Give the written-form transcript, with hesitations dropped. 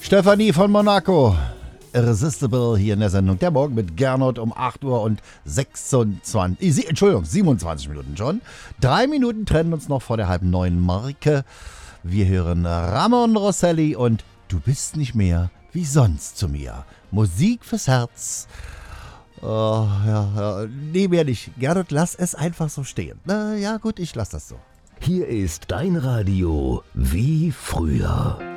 Stefanie von Monaco. Irresistible hier in der Sendung. Der Morgen mit Gernot um 8 Uhr und 27 Minuten schon. 3 Minuten trennen uns noch vor der 8:30 Marke. Wir hören Ramon Rosselli und Du bist nicht mehr wie sonst zu mir. Musik fürs Herz. Oh, ja. Nee, mehr nicht. Gernot, lass es einfach so stehen. Ja gut, ich lass das so. Hier ist dein Radio wie früher.